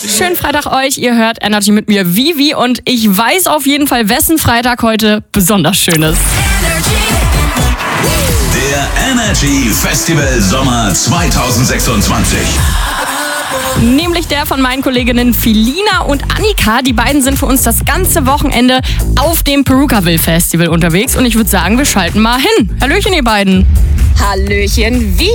Schönen Freitag euch, ihr hört Energy mit mir, Vivi, und ich weiß auf jeden Fall, wessen Freitag heute besonders schön ist. Der Energy Festival Sommer 2026. Nämlich der von meinen Kolleginnen Filina und Annika. Die beiden sind für uns das ganze Wochenende auf dem Perukaville Festival unterwegs und ich würde sagen, wir schalten mal hin. Hallöchen, ihr beiden. Hallöchen, wie